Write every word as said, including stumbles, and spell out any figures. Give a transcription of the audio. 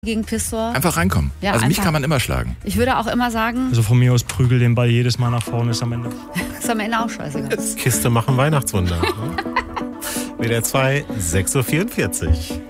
gegen Pistor. Einfach reinkommen. Ja, also mich einfach. kann man immer schlagen. Ich würde auch immer sagen, Also von mir aus prügel den Ball jedes Mal nach vorne, ist am Ende. ist am Ende auch scheißegal. Kiste machen Weihnachtswunder. W D R zwei, sechs Uhr vierundvierzig.